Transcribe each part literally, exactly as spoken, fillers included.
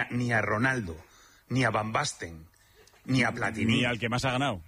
a, ni a Ronaldo, ni a Van Basten, ni a Platini. Ni al que más ha ganado.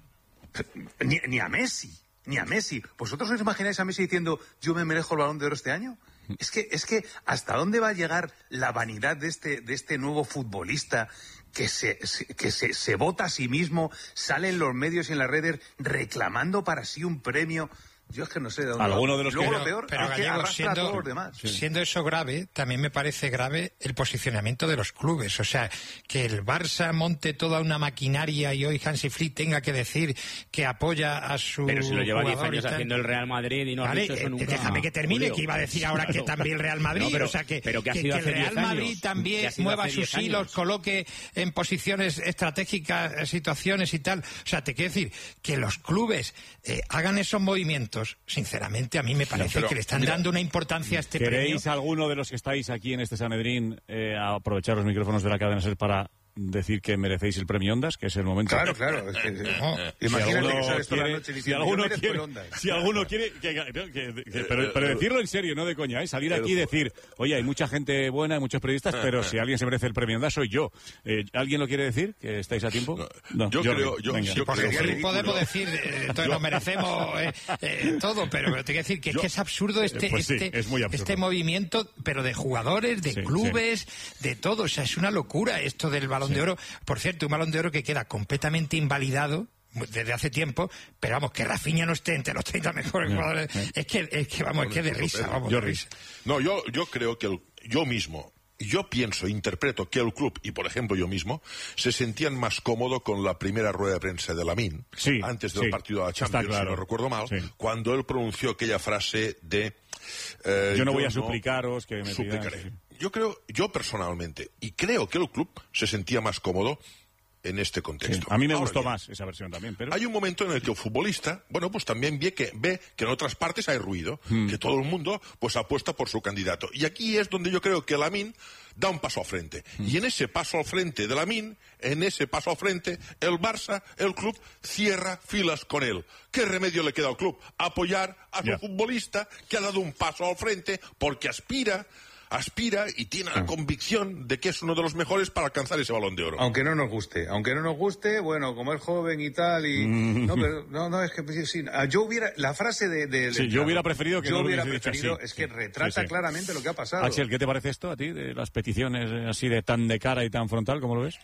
Ni, ni a Messi, ni a Messi. ¿Vosotros os imagináis a Messi diciendo yo me merezco el Balón de Oro este año? Es que, es que ¿hasta dónde va a llegar la vanidad de este, de este nuevo futbolista que se, que se, se vota a sí mismo, sale en los medios y en las redes reclamando para sí un premio? Yo es que no sé de dónde. Alguno de los Luego que... lo peor pero es que Gallego, arrastra siendo, a todos los demás. Sí. Siendo eso grave, también me parece grave el posicionamiento de los clubes. O sea, que el Barça monte toda una maquinaria y hoy Hansi Flick tenga que decir que apoya a su Pero si lo lleva diez jugador años haciendo el Real Madrid y no vale, has dicho eso eh, nunca. déjame que termine, Julio. que iba a decir ahora que también el Real Madrid. No, pero, o sea, que, pero que, ha que, sido que el hace Real diez Madrid años, también mueva sus hilos, coloque en posiciones estratégicas situaciones y tal. O sea, te quiero decir que los clubes eh, hagan esos movimientos. Sinceramente, a mí me parece Pero, que le están mira, dando una importancia a este premio. ¿Queréis alguno de los que estáis aquí en este Sanedrín eh, a aprovechar los micrófonos de la cadena SER para decir que merecéis el premio Ondas, que es el momento? Claro, claro. Es que, no. Si Imagínate alguno que sales toda la quiere, noche si diciendo, alguno yo merezco quiere, el Ondas. si alguno quiere que, que- que- que- pero, pero decirlo en serio, no de coña, ¿eh? Salir aquí y decir, oye, hay mucha gente buena, hay muchos periodistas, pero si alguien se merece el premio Ondas soy yo. Eh, ¿Alguien lo quiere decir? ¿Que estáis a tiempo? No, yo Jordi, creo- yo- venga. yo Porque creo- sí podemos decir, eh, entonces nos merecemos eh, eh, todo, pero, pero te quiero decir que, es que es absurdo este, Eh, pues sí, este, es muy absurdo. este movimiento, pero de jugadores, de Sí, clubes, de todo. O sea, es una locura esto del Balón Sí. de Oro. Por cierto, un Balón de Oro que queda completamente invalidado desde hace tiempo, pero vamos, que Rafinha no esté entre los treinta mejores Sí, jugadores, sí. es que, es que vamos, es que de risa, vamos, de risa. No, yo, yo creo que el- yo mismo, yo pienso, interpreto que el club, y por ejemplo yo mismo, se sentían más cómodo con la primera rueda de prensa de Lamine, Sí, antes del sí, partido de la está Champions, claro. si no recuerdo mal, Sí. cuando él pronunció aquella frase de... eh, Yo no voy a suplicaros que me suplicaré. pidáis, sí. Yo creo, yo personalmente, y creo que el club se sentía más cómodo en este Sí. contexto. A mí me Ahora gustó bien, más esa versión también, pero... hay un momento en el que el futbolista, bueno, pues también ve que, ve que en otras partes hay ruido, Hmm. que todo el mundo pues apuesta por su candidato. Y aquí es donde yo creo que Lamine da un paso al frente. Hmm. Y en ese paso al frente de Lamine, en ese paso al frente, el Barça, el club, cierra filas con él. ¿Qué remedio le queda al club? Apoyar a su Ya. futbolista que ha dado un paso al frente porque aspira... aspira y tiene la convicción de que es uno de los mejores para alcanzar ese Balón de Oro. Aunque no nos guste, aunque no nos guste, bueno, como es joven y tal, y... No, pero, no, no, es que sí, sí, ah, yo hubiera... La frase de... de Sí, yo hubiera preferido que yo no lo hubiera hubiese dicho preferido, así. es que Sí, retrata sí, sí. claramente lo que ha pasado. Axel, ¿qué te parece esto a ti, de las peticiones eh, así de tan de cara y tan frontal, cómo lo ves?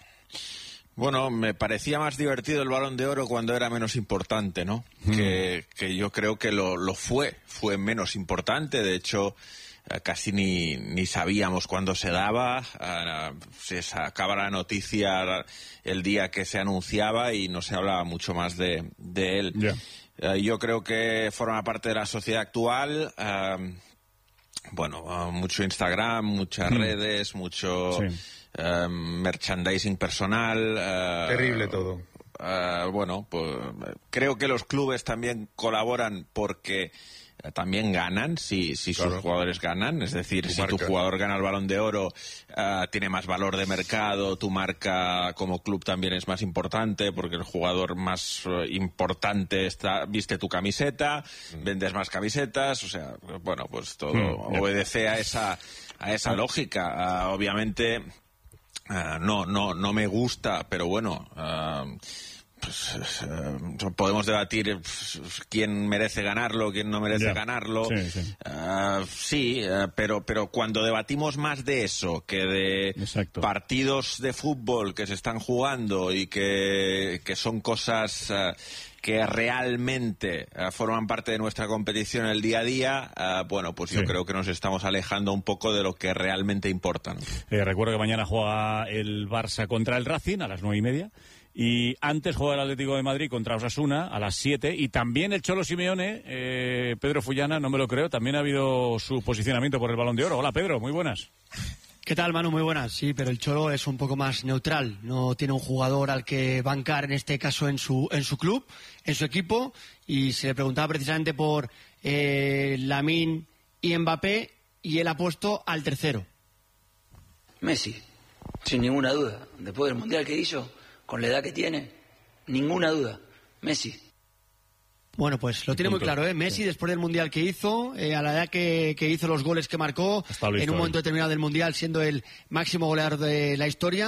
Bueno, me parecía más divertido el Balón de Oro cuando era menos importante, ¿no? Mm. Que, que yo creo que lo, lo fue, fue menos importante. De hecho, eh, casi ni, ni sabíamos cuándo se daba. Eh, se sacaba la noticia el día que se anunciaba y no se hablaba mucho más de, de él. Yeah. Eh, yo creo que forma parte de la sociedad actual. Eh, bueno, uh, mucho Instagram, muchas mm. redes, mucho... Sí. Uh, merchandising personal. Uh, Terrible todo. Uh, bueno, pues creo que los clubes también colaboran porque uh, también ganan si, si claro. sus jugadores ganan. Es decir, tu si marca. Tu jugador gana el Balón de Oro, uh, tiene más valor de mercado, tu marca como club también es más importante porque el jugador más uh, importante está, viste tu camiseta, mm. vendes más camisetas, o sea, bueno, pues todo mm, obedece yeah. a esa, a esa lógica. Uh, obviamente... Uh, no, no, no me gusta, pero bueno, uh, pues, uh, podemos debatir pues, quién merece ganarlo, quién no merece yeah. ganarlo. Sí, sí. Uh, sí uh, pero, pero cuando debatimos más de eso que de Exacto. partidos de fútbol que se están jugando y que, que son cosas... Uh, que realmente uh, forman parte de nuestra competición el día a día, uh, bueno, pues sí. yo creo que nos estamos alejando un poco de lo que realmente importa, ¿no? Eh, recuerdo que mañana juega el Barça contra el Racing a las nueve y media, y antes juega el Atlético de Madrid contra Osasuna a las siete, y también el Cholo Simeone, eh, Pedro Fullana, no me lo creo, también ha habido su posicionamiento por el Balón de Oro. Hola, Pedro, muy buenas. ¿Qué tal, Manu? Muy buenas. Sí, pero el Cholo es un poco más neutral. No tiene un jugador al que bancar, en este caso, en su en su club, en su equipo. Y se le preguntaba precisamente por eh, Lamine y Mbappé, y él ha puesto al tercero. Messi, sin ninguna duda. Después del Mundial que hizo, con la edad que tiene, ninguna duda. Messi. Bueno, pues lo tiene muy claro, ¿eh? Messi, sí. después del Mundial que hizo, eh, a la edad que, que hizo los goles que marcó, en un momento determinado del Mundial, siendo el máximo goleador de la historia.